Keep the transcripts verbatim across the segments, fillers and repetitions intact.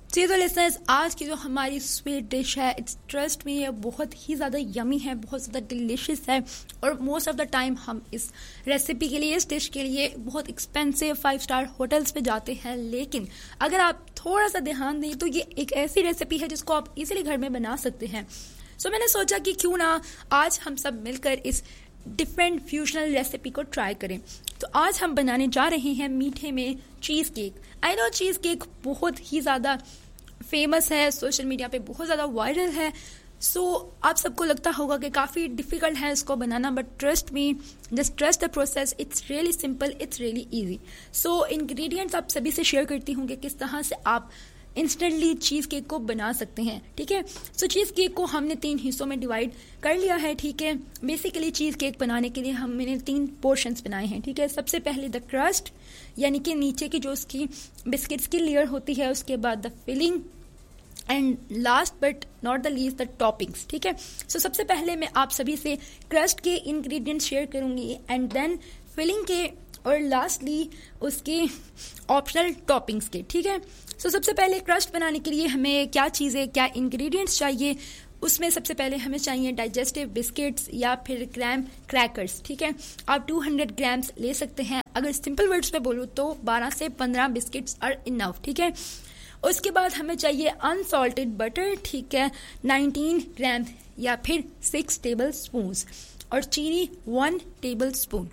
तो लिसनर्स, आज की जो हमारी स्वीट डिश है, इट्स ट्रस्ट मी, ये बहुत ही ज़्यादा यमी है, बहुत ज़्यादा डिलिशियस है। और मोस्ट ऑफ द टाइम हम इस रेसिपी के लिए, इस डिश के लिए बहुत एक्सपेंसिव फाइव स्टार होटल्स पे जाते हैं, लेकिन अगर आप थोड़ा सा ध्यान दें तो ये एक ऐसी रेसिपी है जिसको आप इजीली घर में बना सकते हैं। सो so, मैंने सोचा कि क्यों ना आज हम सब मिलकर इस डिफरेंट फ्यूजनल रेसिपी को ट्राई करें। तो आज हम बनाने जा रहे हैं मीठे में cheese cake. I know cheese cake बहुत ही ज़्यादा फेमस है, सोशल मीडिया पे बहुत ज़्यादा वायरल है। सो so, आप सबको लगता होगा कि काफ़ी डिफ़िकल्ट है इसको बनाना, but trust me, just trust the process, it's really simple, it's really easy. So ingredients आप सभी से शेयर करती हूँ कि किस तरह से आप इंस्टेंटली चीज़ केक को बना सकते हैं। ठीक है, सो चीज़ केक को हमने तीन हिस्सों में डिवाइड कर लिया है। ठीक है, बेसिकली चीज़ केक बनाने के लिए हमने तीन पोर्शंस बनाए हैं। ठीक है, सबसे पहले द क्रस्ट, यानी कि नीचे की जो उसकी बिस्किट्स की लेयर होती है, उसके बाद the filling, and last but not the least the toppings. ठीक है, सो सबसे पहले मैं आप सभी से क्रस्ट के इंग्रेडिएंट्स शेयर करूंगी, एंड देन फिलिंग के, और लास्टली उसके ऑप्शनल टॉपिंग्स के। ठीक है, सो so, सबसे पहले क्रस्ट बनाने के लिए हमें क्या चीज़ें, क्या इंग्रेडिएंट्स चाहिए, उसमें सबसे पहले हमें चाहिए डाइजेस्टिव बिस्किट्स या फिर ग्राम क्रैकर्स। ठीक है, आप दो सौ ग्राम्स ले सकते हैं। अगर सिंपल वर्ड्स में बोलूँ तो बारह से पंद्रह बिस्किट्स आर इनफ। ठीक है, उसके बाद हमें चाहिए अनसॉल्टेड बटर। ठीक है, उन्नीस ग्राम या फिर सिक्स टेबल स्पून, और चीनी one table spoon.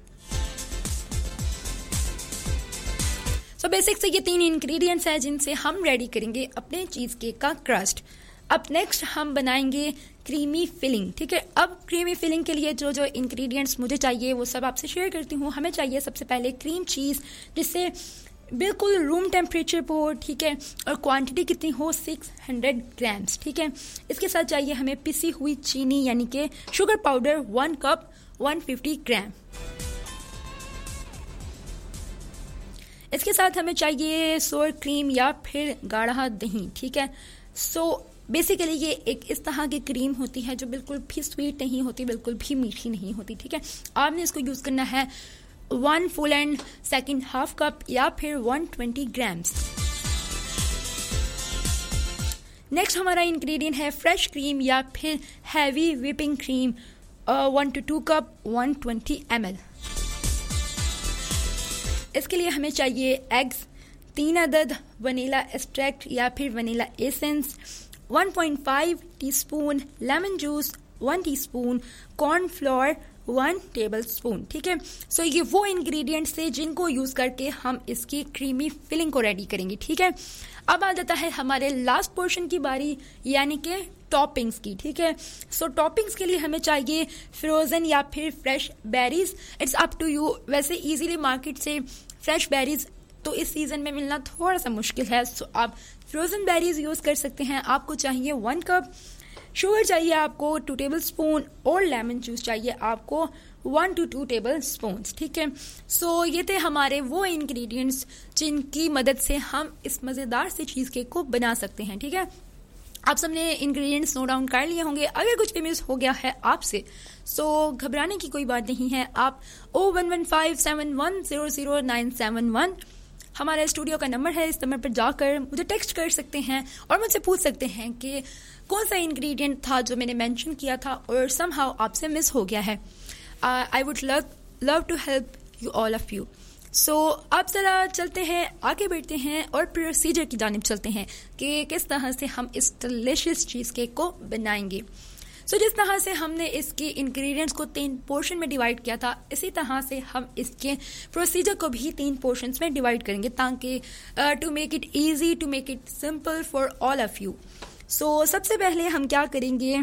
So basic से ये तीन इंग्रेडिएंट्स हैं जिनसे हम रेडी करेंगे अपने चीज़ केक का क्रस्ट। अब नेक्स्ट हम बनाएंगे क्रीमी फिलिंग। ठीक है, अब क्रीमी फिलिंग के लिए जो जो इंग्रेडिएंट्स मुझे चाहिए वो सब आपसे शेयर करती हूँ। हमें चाहिए सबसे पहले क्रीम चीज़, जिससे बिल्कुल रूम टेम्परेचर पर हो। ठीक है, और क्वांटिटी कितनी हो, छह सौ ग्राम्स। ठीक है, इसके साथ चाहिए हमें पिसी हुई चीनी, यानी कि शुगर पाउडर वन कप एक सौ पचास ग्राम। इसके साथ हमें चाहिए सोर क्रीम या फिर गाढ़ा दही। ठीक है, सो बेसिकली ये एक इस तरह की क्रीम होती है जो बिल्कुल भी स्वीट नहीं होती, बिल्कुल भी मीठी नहीं होती। ठीक है, आपने इसको यूज करना है one full and second half cup या फिर एक सौ बीस ग्राम्स। नेक्स्ट हमारा इंग्रेडिएंट है फ्रेश क्रीम या फिर heavy whipping cream, one two to cup एक सौ बीस एम एल। इसके लिए हमें चाहिए एग्स तीन अदद, वनीला एक्सट्रैक्ट या फिर vanilla essence one point five teaspoon, lemon juice one teaspoon, cornflour one table spoon. ठीक है, सो ये वो इंग्रेडिएंट्स थे जिनको यूज करके हम इसकी क्रीमी फिलिंग को रेडी करेंगे। ठीक है, अब आ जाता है हमारे लास्ट पोर्शन की बारी, यानी कि टॉपिंग्स की। ठीक है, सो टॉपिंग्स के लिए हमें चाहिए फ्रोजन या फिर fresh berries, it's up to you. वैसे इजीली मार्केट से फ्रेश बेरीज तो इस सीजन में मिलना थोड़ा सा मुश्किल है, सो आप फ्रोजन बेरीज यूज कर सकते हैं। आपको चाहिए वन कप, शुगर चाहिए आपको टू टेबल स्पून, और लेमन जूस चाहिए आपको one two to table spoon. ठीक है, सो ये थे हमारे वो इंग्रेडिएंट्स जिनकी मदद से हम इस मज़ेदार से चीज़ केक को बना सकते हैं। ठीक है, आप सबने इंग्रेडिएंट्स नोट डाउन कर लिए होंगे। अगर कुछ भी मिस हो गया है आपसे, सो घबराने की कोई बात नहीं है। आप ओ one one five seven one zero zero nine seven one हमारा स्टूडियो का नंबर है, इस नंबर पर जाकर मुझे टेक्स्ट कर सकते हैं और मुझसे पूछ सकते हैं कि कौन सा इंग्रेडिएंट था जो मैंने मेंशन किया था और समहाउ आपसे मिस हो गया है। I would love love to help you all of you. सो अब जरा चलते हैं, आगे बढ़ते हैं और प्रोसीजर की जानिब चलते हैं कि किस तरह से हम इस डिलिशियस चीज़ केक को बनाएंगे। सो so, जिस तरह से हमने इसके इंग्रेडिएंट्स को तीन पोर्शन में डिवाइड किया था, इसी तरह से हम इसके प्रोसीजर को भी तीन पोर्शंस में डिवाइड करेंगे, ताकि to make it easy, to make it simple for all of you. सो सबसे पहले हम क्या करेंगे,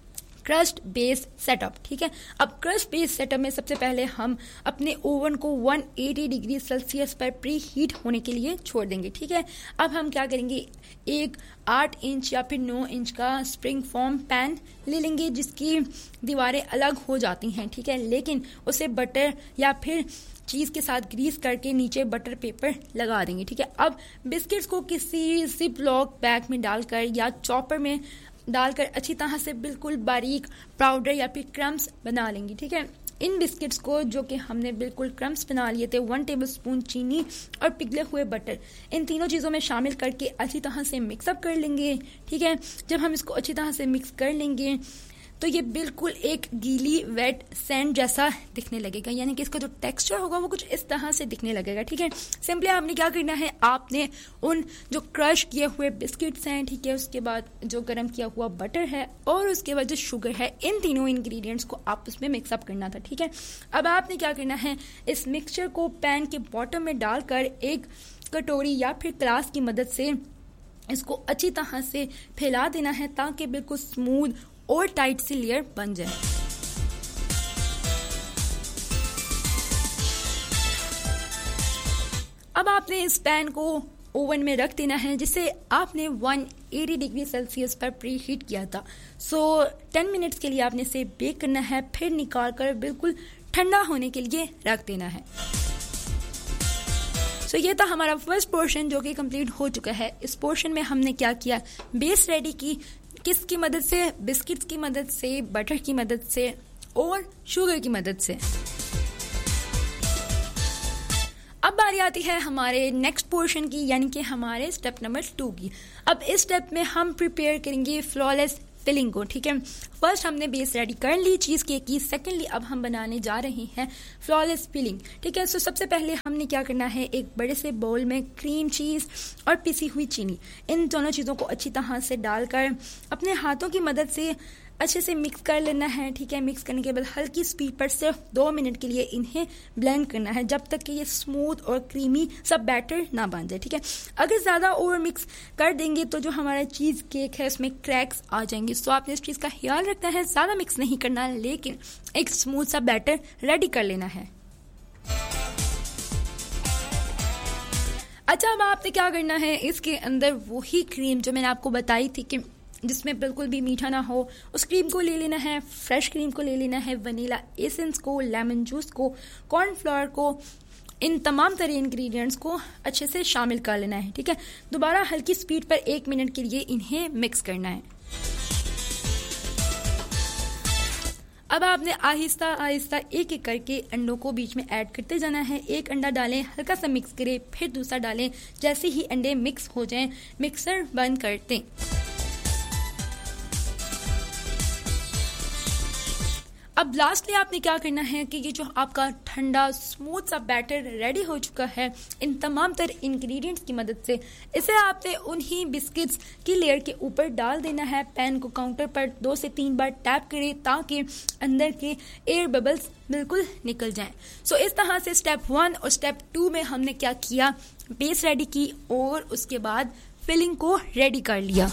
क्रस्ट बेस सेटअप। ठीक है, अब क्रस्ट बेस सेटअप में सबसे पहले हम अपने ओवन को एक सौ अस्सी डिग्री सेल्सियस पर प्री हीट होने के लिए छोड़ देंगे। ठीक है, अब हम क्या करेंगे, एक आठ इंच या फिर नौ इंच का स्प्रिंग फॉर्म पैन ले लेंगे जिसकी दीवारें अलग हो जाती हैं। ठीक है, लेकिन उसे बटर या फिर चीज़ के साथ ग्रीस करके नीचे बटर पेपर लगा देंगे। ठीक है, अब बिस्किट्स को किसी जिप लॉक बैग में डालकर या चॉपर में डालकर अच्छी तरह से बिल्कुल बारीक पाउडर या फिर क्रम्स बना लेंगे। ठीक है, इन बिस्किट्स को जो कि हमने बिल्कुल क्रम्स बना लिए थे, वन टेबल स्पून चीनी और पिघले हुए बटर, इन तीनों चीज़ों में शामिल करके अच्छी तरह से मिक्सअप कर लेंगे। ठीक है, जब हम इसको अच्छी तरह से मिक्स कर लेंगे तो ये बिल्कुल एक गीली वेट सैंड जैसा दिखने लगेगा, यानी कि इसका जो टेक्सचर होगा वो कुछ इस तरह से दिखने लगेगा। ठीक है, सिंपली आपने क्या करना है, आपने उन जो क्रश किए हुए बिस्किट्स हैं, ठीक है, उसके बाद जो गर्म किया हुआ बटर है और उसके बाद जो शुगर है, इन तीनों इंग्रेडिएंट्स को आप उसमें मिक्सअप करना था। ठीक है, अब आपने क्या करना है, इस मिक्सचर को पैन के बॉटम में डालकर एक कटोरी या फिर ग्लास की मदद से इसको अच्छी तरह से फैला देना है ताकि बिल्कुल स्मूथ और टाइट सी लेयर बन जाए। अब आपने इस पैन को ओवन में रख देना है जिसे आपने एक सौ अस्सी डिग्री सेल्सियस पर प्री हीट किया था। सो टेन मिनट्स के लिए आपने इसे बेक करना है, फिर निकाल कर बिल्कुल ठंडा होने के लिए रख देना है। सो so, ये था हमारा फर्स्ट पोर्शन जो कि कंप्लीट हो चुका है। इस पोर्शन में हमने क्या किया, बेस रेडी की, किसकी मदद से, बिस्किट्स की मदद से, बटर की मदद से और शुगर की मदद से। अब बारी आती है हमारे नेक्स्ट पोर्शन की, यानी कि हमारे स्टेप नंबर टू की। अब इस स्टेप में हम प्रिपेयर करेंगे फ्लॉलेस फिलिंग को। ठीक है, फर्स्ट हमने बेस रेडी कर ली चीज केक की, सेकेंडली अब हम बनाने जा रहे हैं फ्लॉलेस फिलिंग। ठीक है, सो सबसे पहले हमने क्या करना है, एक बड़े से बाउल में क्रीम चीज और पिसी हुई चीनी, इन दोनों चीजों को अच्छी तरह से डालकर अपने हाथों की मदद से अच्छे से मिक्स कर लेना है। ठीक है, मिक्स करने के बाद हल्की स्पीड पर सिर्फ दो मिनट के लिए इन्हें ब्लेंड करना है जब तक कि ये स्मूथ और क्रीमी सब बैटर ना बन जाए। ठीक है, अगर ज्यादा ओवर मिक्स कर देंगे तो जो हमारा चीज केक है उसमें क्रैक्स आ जाएंगे। सो आपने इस चीज का ख्याल रखना है, ज्यादा मिक्स नहीं करना, लेकिन एक स्मूथ सा बैटर रेडी कर लेना है। अच्छा, अब आपने क्या करना है, इसके अंदर वही क्रीम जो मैंने आपको बताई थी कि जिसमें बिल्कुल भी मीठा ना हो, उस क्रीम को ले लेना है, फ्रेश क्रीम को ले लेना है, वनीला एसेंस को, लेमन जूस को, कॉर्नफ्लोर को, इन तमाम तरह इंग्रेडिएंट्स को अच्छे से शामिल कर लेना है। ठीक है, दोबारा हल्की स्पीड पर एक मिनट के लिए इन्हें मिक्स करना है। अब आपने आहिस्ता आहिस्ता एक एक करके अंडों को बीच में ऐड करते जाना है। एक अंडा डालें, हल्का सा मिक्स करें, फिर दूसरा डालें। जैसे ही अंडे मिक्स हो जाएं, मिक्सर बंद कर दें। अब लास्टली आपने क्या करना है कि ये जो आपका ठंडा स्मूथ सा बैटर रेडी हो चुका है इन तमाम तर इंग्रेडिएंट्स की मदद से, इसे आपने उन्हीं बिस्किट्स की लेयर के ऊपर डाल देना है। पैन को काउंटर पर दो से तीन बार टैप करें ताकि अंदर के एयर बबल्स बिल्कुल निकल जाएं। सो so, इस तरह से स्टेप वन और स्टेप टू में हमने क्या किया, बेस रेडी की और उसके बाद फिलिंग को रेडी कर लिया।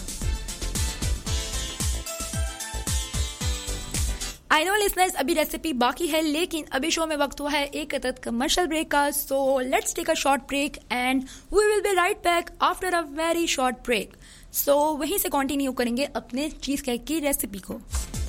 आई नो लिसनर्स, अभी रेसिपी बाकी है, लेकिन अभी शो में वक्त हुआ है एक अदद कमर्शियल ब्रेक का। So let's take a short break and we will be right back after a very short break. सो वहीं से कंटिन्यू करेंगे अपने चीज केक की रेसिपी को।